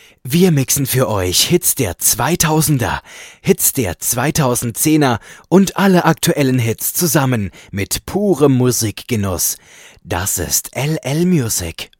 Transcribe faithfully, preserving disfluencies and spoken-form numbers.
Wir mixen für euch Hits der zweitausender, Hits der zweitausendzehner und alle aktuellen Hits zusammen mit purem Musikgenuss. Das ist L L Music.